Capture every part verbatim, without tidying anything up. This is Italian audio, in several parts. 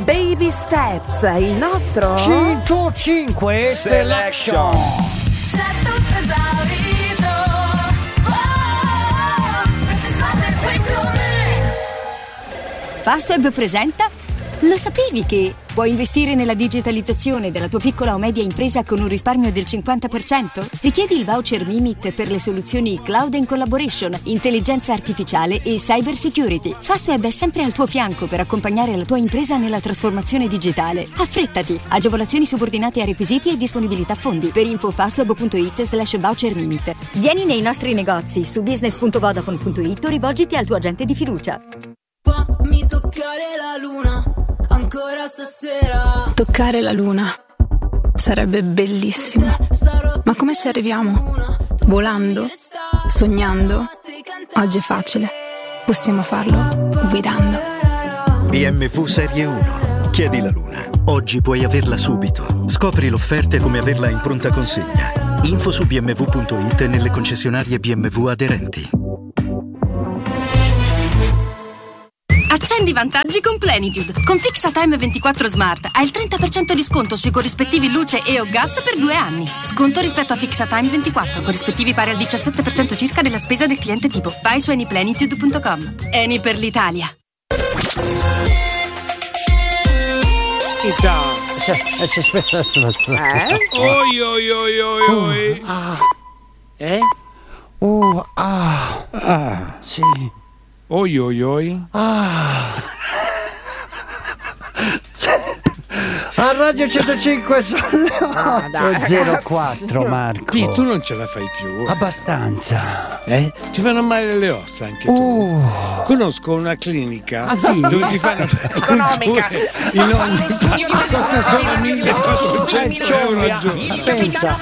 Baby Steps, il nostro centocinque Selection. C'è tutto esaurito. Oh, state qui con me. Fastweb presenta. Lo sapevi che puoi investire nella digitalizzazione della tua piccola o media impresa con un risparmio del cinquanta per cento? Richiedi il voucher Mimit per le soluzioni Cloud and Collaboration, intelligenza artificiale e cyber security. Fastweb è sempre al tuo fianco per accompagnare la tua impresa nella trasformazione digitale. Affrettati! Agevolazioni subordinate a requisiti e disponibilità fondi. Per info fastweb.it slash voucher Mimit. Vieni nei nostri negozi su business punto vodafone punto it o rivolgiti al tuo agente di fiducia. Fammi toccare la luna ancora stasera. Toccare la luna sarebbe bellissimo. Ma come ci arriviamo? Volando? Sognando? Oggi è facile. Possiamo farlo guidando. B M W Serie uno. Chiedi la luna. Oggi puoi averla subito. Scopri l'offerta e come averla in pronta consegna. Info su b m w punto it e nelle concessionarie B M W aderenti. Accendi i vantaggi con Plenitude. Con Fixatime ventiquattro Smart hai il trenta per cento di sconto sui corrispettivi luce e o gas per due anni. Sconto rispetto a Fixatime ventiquattro, corrispettivi pari al diciassette per cento circa della spesa del cliente tipo. Vai su anyplenitude punto com. Eni per l'Italia. Eh? Oi oi oi oi oi. Uh, ah. Eh? Uh, ah. Ah. Sì. Oi oi oi. Ah. A Radio centocinque sono zero quattro, Marco. Qui tu non ce la fai più. Abbastanza. Eh? Ti fanno male le ossa anche tu. Uh. Conosco una clinica ah, sì? dove ti fanno economica in ogni costa solo millequattrocento euro al giorno. Pensa.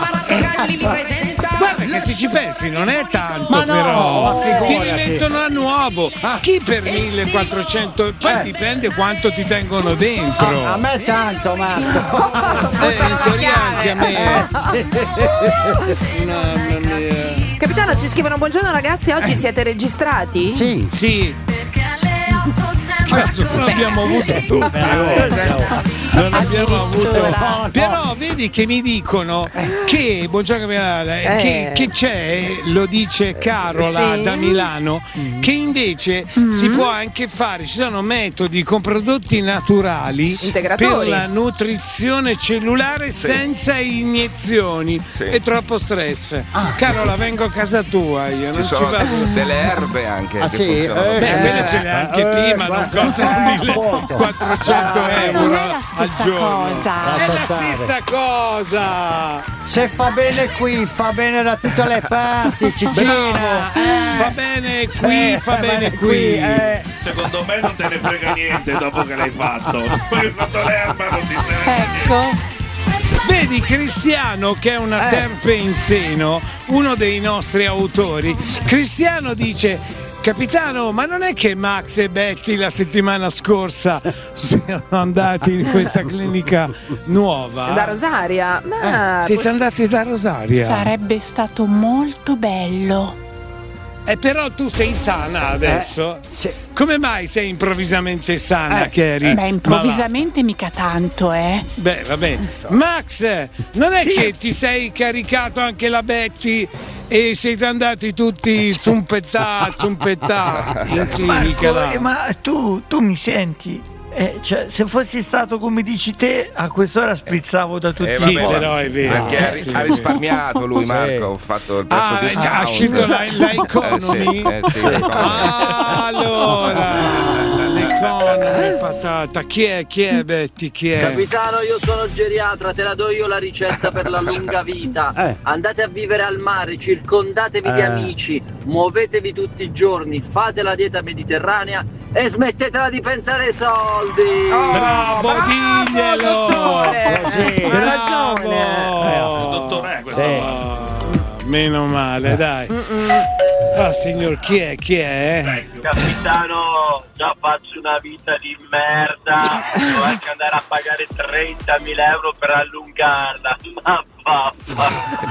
Guarda che se ci pensi non è tanto, ma no, però ma ti rimettono a nuovo. Chi per millequattrocento? Poi eh. dipende quanto ti tengono dentro. A, a me tanto, Marco. Eh, in teoria anche a me. Eh, sì. Mamma mia. Capitano, ci scrivono: buongiorno ragazzi, oggi siete registrati? Sì. Sì. Cazzo, non abbiamo avuto dubbi. Non abbiamo avuto. Però vedi che mi dicono che buongiorno eh. che, che c'è, lo dice Carola sì. da Milano, mm. che invece mm. si può anche fare, ci sono metodi con prodotti naturali per la nutrizione cellulare sì. senza iniezioni sì. e troppo stress. Ah. Carola, vengo a casa tua, io ci non sono ci vado. Delle erbe anche ah, che sì? funzionano. Eh, Beh, eh, quelle ce le ha anche eh, prima, eh, non costano millequattrocento euro non è la stessa al giorno. cosa. È la stessa cosa. Se fa bene qui, fa bene da tutte le parti, Cicina. Eh. Fa bene qui, eh, fa bene qui. qui eh. Secondo me non te ne frega niente dopo che l'hai fatto. Dopo che hai fatto l'erba non ti frega ecco. niente. Vedi Cristiano, che è una eh. serpe in seno, uno dei nostri autori. Cristiano dice: capitano, ma non è che Max e Betty la settimana scorsa sono andati in questa clinica nuova? Da Rosaria? Ma eh, siete poss- andati da Rosaria? Sarebbe stato molto bello. Eh, però tu sei sana adesso? Eh, sì. Come mai sei improvvisamente sana, Eh, Carrie? Beh, improvvisamente mica tanto, eh. Beh, vabbè. Max, non è sì. che ti sei caricato anche la Betty e siete andati tutti zumpettà, zumpettà in clinica? Marco, ma tu, tu mi senti? Eh, cioè, se fossi stato come dici te, a quest'ora sprizzavo da tutti eh, i sì, posti. però è vero. Perché ha, sì, ha risparmiato lui, Marco. Ho fatto il prezzo ah, di scout. ha scelto la, la economy? Eh sì, eh sì, ah, allora l'economy patata. Chi è? Chi è Betty? Chi è? Capitano, io sono geriatra, te la do io la ricetta per la lunga vita. Eh. Andate a vivere al mare, circondatevi eh. di amici, muovetevi tutti i giorni, fate la dieta mediterranea e smettetela di pensare ai soldi. Oh, bravo, bravo, diglielo. dottore. Sì. Bravo. Eh, dottore, questo sì. va. Meno male, dai. Ah, signor, chi è? Chi è? Capitano, già faccio una vita di merda. Devo anche andare a pagare trentamila euro per allungarla. Ma vaffa.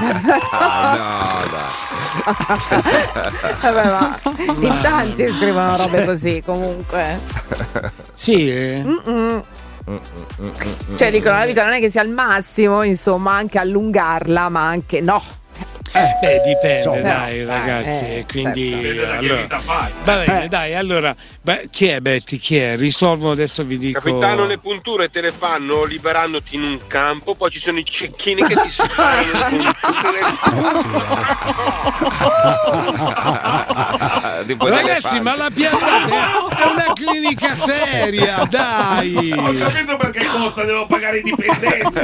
Ah, no, dai. Vabbè, ma in tanti scrivono robe così comunque. Sì, eh? Mm-mm. Cioè dicono la vita non è che sia al massimo, insomma, anche allungarla, ma anche no. Eh, beh, dipende, So, dai, però, ragazzi. eh, quindi certo. allora, va bene, dai. Allora, beh, chi è Betty? Chi è? Risolvo adesso, vi dico. Capitano, le punture te le fanno liberandoti in un campo, poi ci sono i cecchini che ti sparano le punture. Ragazzi, ma la piantata è una clinica seria, dai. Ho capito perché costa, devo pagare i dipendenti.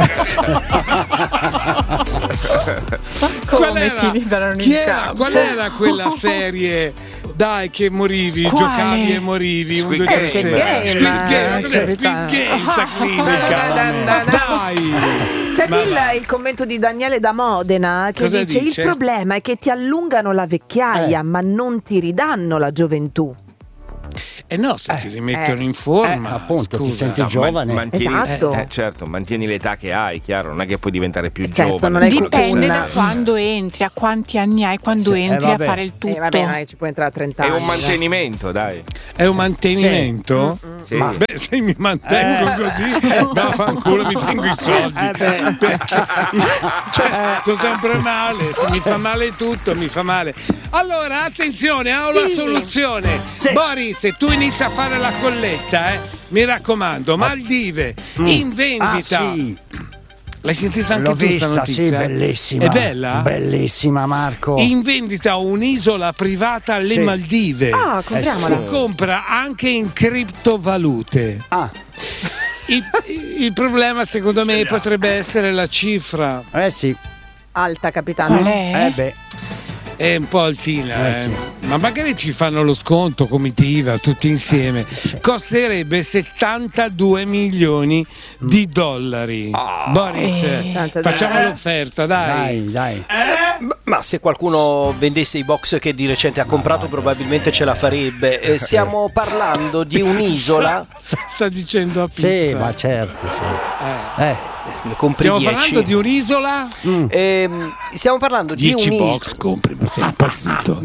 Qual Come era, ti liberano in chi era, campo? qual era quella serie? Dai, che morivi, Quale? giocavi e morivi. Squid un, due, Game. tre, Squid Game, Squid Game, non è eh, Squid Game, sta clinica. Dai. Senti Ma il, va. il commento di Daniele da Modena che Cosa dice: dice? il problema è che ti allungano la vecchiaia, Eh. ma non ti ridanno la gioventù. Eh no, se ti rimettono eh. in forma, Eh, appunto, ti scusa. senti No, giovane. man- mantieni, Esatto. eh, eh, certo, mantieni l'età che hai, chiaro, non è che puoi diventare più certo, giovane. non è Dipende Una- da quando entri, a quanti anni hai quando Sì, eh, entri a vabbè. fare il tutto. Eh, vabbè, non è che ci puoi entrare a trenta È anni. un mantenimento, dai. È un mantenimento? Sì. Ma beh, se mi mantengo Eh. così, vaffanculo, mi tengo i soldi. Eh beh. Perché, cioè, sto sempre male, se mi fa male tutto, mi fa male. Allora, attenzione, ho la Sì. soluzione. Boris, se tu inizi a fare la colletta, eh, mi raccomando, Maldive, in vendita. Ah, sì. L'hai sentita anche L'ho tu sta vista, notizia? sì, bellissima. È bella? Bellissima, Marco. In vendita un'isola privata alle Sì. Maldive. Ah, compriamola. Si compra anche in criptovalute. Ah, Il, il problema secondo me potrebbe essere la cifra. eh sì. Alta, capitano. Qual è? Eh beh. È un po' altina, Eh, eh. sì. Ma magari ci fanno lo sconto, comitiva, tutti insieme. Costerebbe settantadue milioni di dollari. Boris, Eh. facciamo l'offerta, dai. Dai, dai. Ma se qualcuno vendesse i box che di recente ha comprato, probabilmente ce la farebbe. Eh, stiamo parlando di un'isola. Sta dicendo a pizza. Sì, ma certo, sì. Eh. Ne compri Stiamo dieci. parlando di un'isola? Ehm, stiamo parlando di dieci un'isola. box compri, ma sei impazzito.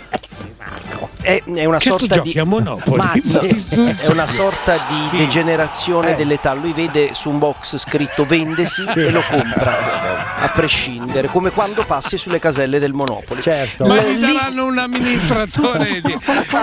È, è una Cazzo sorta giochi di a Monopoli? Ma sì, Ma ti sul- è una sorta di Sì. degenerazione Eh. dell'età. Lui vede su un box scritto vendesi e lo compra a prescindere, come quando passi sulle caselle del Monopoli. Certo. Ma L- gli lì- daranno un amministratore di...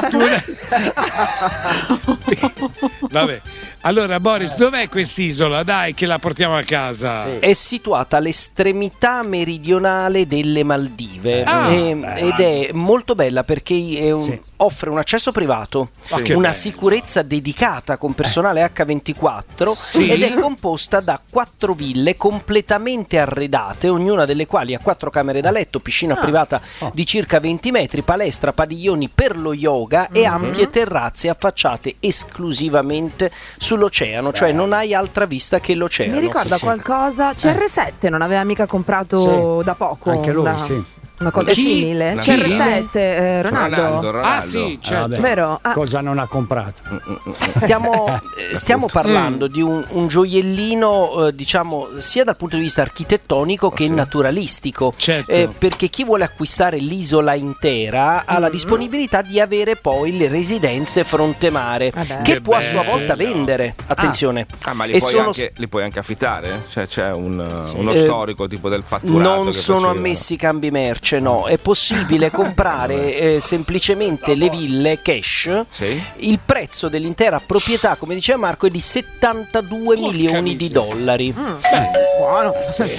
Vabbè. Allora Boris, dov'è quest'isola? Dai che la portiamo a casa. È situata all'estremità meridionale delle Maldive. Ah, E- ed è molto bella perché è un- Sì. offre un accesso privato, Ma che una bello. sicurezza dedicata con personale acca ventiquattro Sì. ed è composta da quattro ville completamente arredate, ognuna delle quali ha quattro camere da letto, piscina Ah. privata di circa venti metri, palestra, padiglioni per lo yoga e ampie terrazze affacciate esclusivamente sull'oceano, cioè non hai altra vista che l'oceano. Mi ricorda qualcosa? C R sette non aveva mica comprato Sì. da poco Anche lui, una, sì. una cosa Chi? simile? Una C R chi? sette, eh, Ronaldo. Ronaldo, Ronaldo. Ah sì, certo. Vabbè. Vero? Ah. Cosa non ha comprato? Stiamo, eh, stiamo parlando di un, un gioiellino, eh, diciamo, sia dal punto di vista architettonico che naturalistico. Certo. Eh, perché chi vuole acquistare l'isola intera ha la disponibilità di avere poi le residenze fronte mare, Vabbè. che Che può a sua bello. volta vendere. Attenzione. Ah, ma li E puoi, sono- anche, li puoi anche affittare? Cioè c'è un, uno Eh, storico tipo del fatturato Non che sono faceva. ammessi cambi merce, no. È possibile comprare eh, semplicemente le ville cash. Sì? Il prezzo dell'intera proprietà, come diceva Marco, è di settantadue Porca milioni di miseria. dollari. Buono.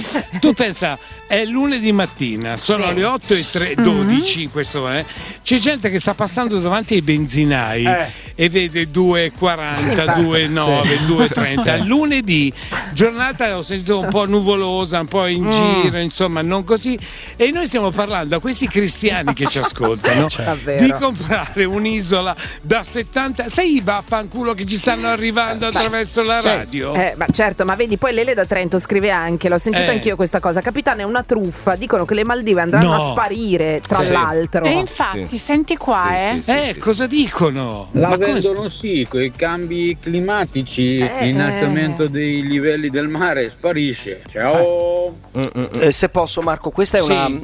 Tu pensa, è lunedì mattina, sono Sì. le otto e dodici in questo eh. C'è gente che sta passando davanti ai benzinai Eh. e vede due e quaranta, due e nove, due e trenta. Lunedì, giornata ho sentito un po' nuvolosa, un po' in giro, insomma, non così. E noi stiamo parlando a questi cristiani che ci ascoltano Davvero. di comprare un'isola da settanta. Sai i vaffanculo che ci stanno arrivando attraverso la radio? Eh, ma certo, ma vedi, poi Lele da Trento scrive anche, l'ho sentita Eh. anch'io questa cosa, capitano, è una truffa, dicono che le Maldive andranno No. a sparire, tra Sì. l'altro. E infatti, senti qua, eh. Eh, cosa dicono? La Ma come vendono sì, con i cambi climatici, Eh, l'innalzamento dei livelli del mare sparisce. Ciao! Eh, se posso, Marco, questa è, Sì. una, è una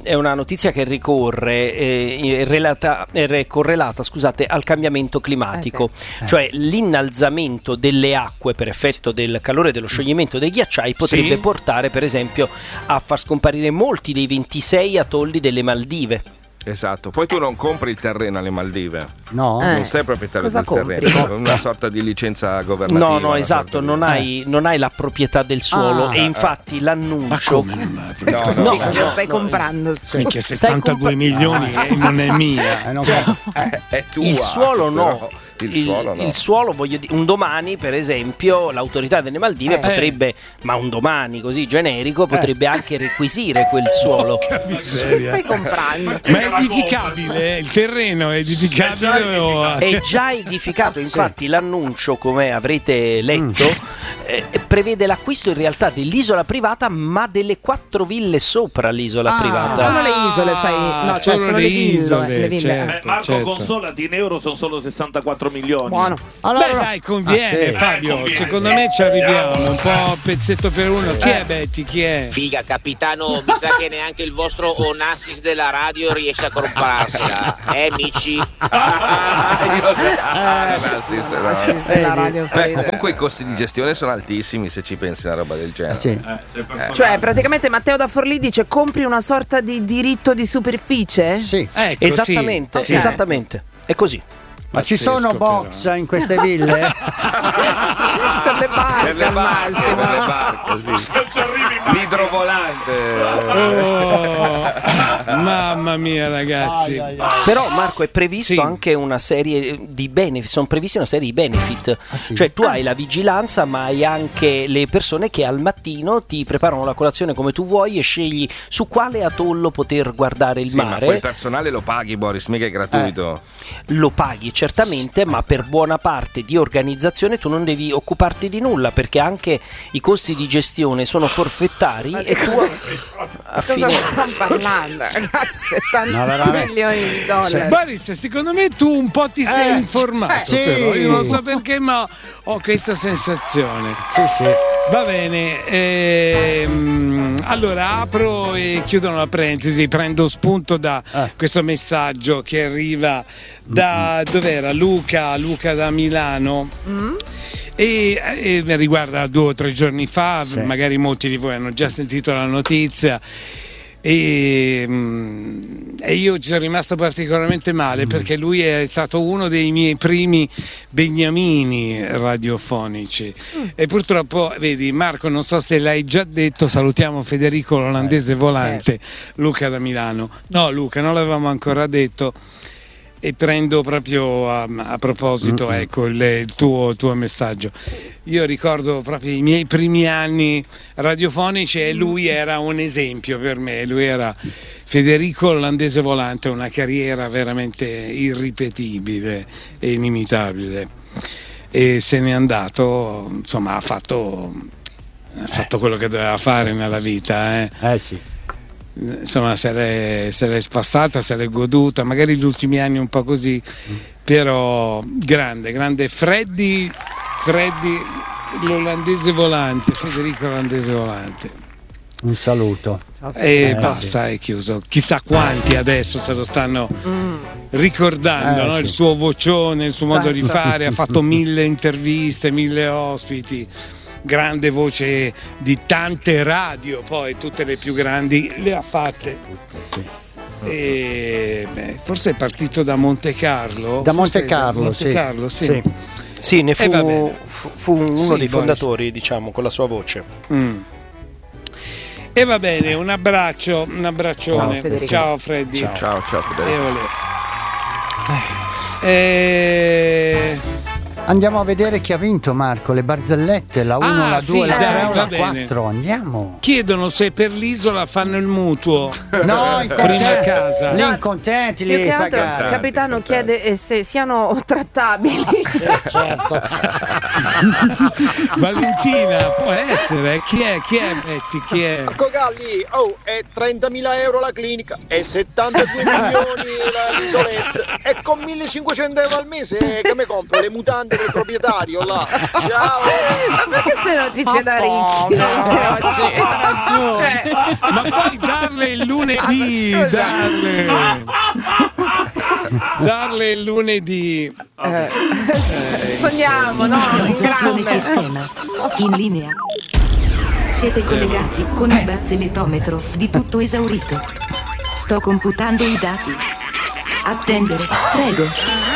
notizia che ricorre eh, è, relata, è correlata scusate, al cambiamento climatico, eh sì. cioè l'innalzamento delle acque per effetto del calore e dello scioglimento dei ghiacciai potrebbe sì. portare per esempio a far scomparire molti dei ventisei atolli delle Maldive. Esatto, poi tu non compri il terreno alle Maldive. No, non eh. sei proprietario Cosa del compri? terreno, una sorta di licenza governativa. No, no, esatto, non hai, eh. non hai la proprietà del suolo ah, e infatti Ma l'annuncio. come non è? No, no, no, no, no, stai no, comprando. Minchia, settantadue milioni e non è mia. Eh, non cioè, è, è tua, il suolo no. però. Il, Il suolo, no. il suolo, voglio dire, un domani per esempio l'autorità delle Maldive Eh. potrebbe, ma un domani così generico, potrebbe anche requisire quel suolo. Che stai comprando? Ma è edificabile? Il terreno è edificabile? o... È già edificato, infatti l'annuncio, come avrete letto, eh, prevede l'acquisto in realtà dell'isola privata, ma delle quattro ville sopra l'isola Ah, privata. sono le isole, sai? No, cioè solo sono le le ville, isole, le ville. certo. Eh, Marco, certo. consolati, in euro sono solo sessantaquattro milioni. Buono. Allora, Beh dai, conviene Ah, sì. Fabio, Eh, conviene, secondo sì. me ci arriviamo, un po' pezzetto per uno. Chi è Betty? Chi è? Figa capitano, mi sa che neanche il vostro Onassis della radio riesce a comprarsela, eh amici? Ah, no, sì, sì, no. Sì, sì, la radio Beh, fede. comunque i costi di gestione sono altissimi se ci pensi a una roba del genere. sì. Cioè, praticamente Matteo da Forlì dice: compri una sorta di diritto di superficie? Sì. Ecco, Esattamente, sì. esattamente. È così. Ma ci Pazzesco, sono però. box in queste ville? Per le barche, Per le al barche, massimo. per le barche, sì. Non ci arrivi mai. L'idrovolante. Oh, mamma mia ragazzi. Ai, ai, ai. Però Marco è previsto Sì. anche una serie di benefit, sono previsti una serie di benefit, Ah, sì? cioè tu hai la vigilanza ma hai anche le persone che al mattino ti preparano la colazione come tu vuoi e scegli su quale atollo poter guardare il Sì, ma mare. quel personale lo paghi, Boris, mica è gratuito. Lo paghi certamente, ma per buona parte di organizzazione tu non devi occuparti di nulla perché anche i costi di gestione sono forfettari e tu a Cosa fine stiamo parlando, ragazzi? settanta No, veramente. milioni di dollari. Boris, secondo me tu un po' ti sei Eh, informato, eh, sì. però io non so perché, ma ho questa sensazione. Sì, sì. Va bene, ehm, allora apro e chiudo una parentesi, prendo spunto da Eh. questo messaggio che arriva da dov'era? Luca, Luca da Milano. E, e riguarda due o tre giorni fa, Sì. magari molti di voi hanno già sentito la notizia. E, mm, e io ci sono rimasto particolarmente male perché lui è stato uno dei miei primi beniamini radiofonici e purtroppo, vedi Marco, non so se l'hai già detto, salutiamo Federico l'olandese volante, Luca da Milano. No Luca, non l'avevamo ancora detto. E prendo proprio a, a proposito, mm-hmm. ecco, il, il tuo, tuo messaggio. Io ricordo proprio i miei primi anni radiofonici e lui era un esempio per me. Lui era Federico l'olandese volante, una carriera veramente irripetibile e inimitabile. E se n'è andato, insomma, ha fatto, ha fatto quello che doveva fare nella vita. Eh, eh sì. Insomma, se l'è, se l'è spassata, se l'è goduta, magari gli ultimi anni un po' così, però grande, grande Freddy, Freddy l'olandese volante, Federico l'olandese volante. Un saluto. E Eh, basta, è chiuso. Chissà quanti adesso se lo stanno ricordando, Eh, no? sì. Il suo vocione, il suo modo di Certo. fare, ha fatto mille interviste, mille ospiti. Grande voce di tante radio, poi tutte le più grandi le ha fatte. E, beh, forse è partito da Monte Carlo. Da Forse Monte Carlo, Monte sì. Carlo, sì. Sì. Sì, ne Eh, va fu, bene. fu, fu uno Sì, dei Boris. fondatori, diciamo, con la sua voce. Mm. E va bene, un abbraccio, un abbraccione. Ciao, Federico. Ciao Freddy. Ciao, ciao, ciao Federico. E olè. Eh, Andiamo a vedere chi ha vinto, Marco. Le barzellette, la uno, Ah, la due, sì, la dai, tre o va la bene. quattro. Andiamo. chiedono se per l'isola fanno il mutuo. No, i prima contenti. casa. Lì incontenti, Più lì che altro il pagare. capitano chiede eh, se siano trattabili. Certo. Valentina, può essere. Chi è? Chi è Betty? Chi è? Marco Galli, oh, è trentamila euro la clinica, è settantadue milioni la- l'isoletta, e con millecinquecento euro al mese eh, che mi compro le mutande del proprietario là. Ciao! Ma perché se notizie da ricchi oggi. Cioè, ma poi darle il lunedì, darle. Darle il lunedì. Eh, sogniamo, no? In grande. Sistema. In linea. Siete collegati con il barzelletometro di tutto esaurito. Sto computando i dati. Attendere, prego.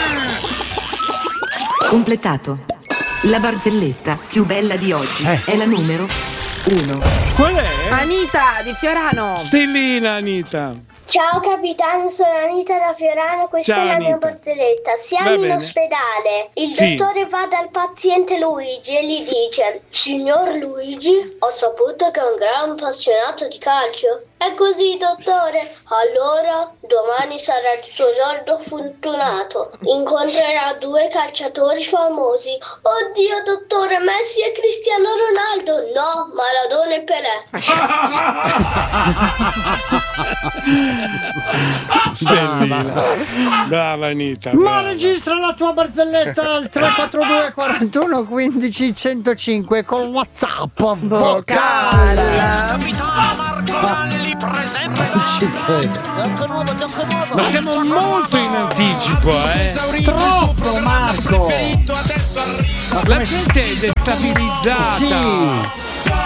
Completato. La barzelletta più bella di oggi eh. è la numero uno. Qual è? Anita di Fiorano. Stellina Anita. Ciao capitano, sono Anita da Fiorano, questa Ciao, è la Anita. mia barzelletta. Siamo Va in bene. ospedale, il Sì. dottore va dal paziente Luigi e gli dice: signor Luigi, ho saputo che è un gran appassionato di calcio. È così, dottore? Allora, domani sarà il suo giorno fortunato. Incontrerà due calciatori famosi. Oddio, dottore, Messi e Cristiano Ronaldo. No, Maradona e Pelé. Stellina. Brava Anita. Ma brava. registra la tua barzelletta al tre quattro due quarantuno quindici centocinque con WhatsApp vocale. Ma siamo molto in anticipo, eh? Troppo, Marco. La gente è destabilizzata. Sì.